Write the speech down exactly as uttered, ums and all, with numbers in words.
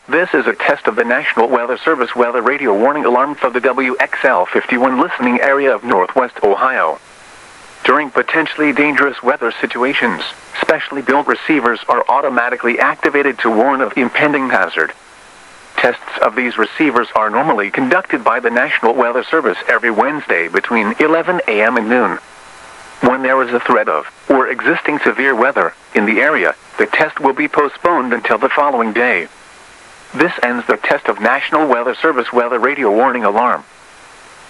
This is a test of the National Weather Service weather radio warning alarm for the W X L fifty-one listening area of Northwest Ohio. During potentially dangerous weather situations, specially built receivers are automatically activated to warn of impending hazard. Tests of these receivers are normally conducted by the National Weather Service every Wednesday between eleven a m and noon. When there is a threat of, or existing severe weather, in the area, the test will be postponed until the following day. This ends the test of National Weather Service weather radio warning alarm.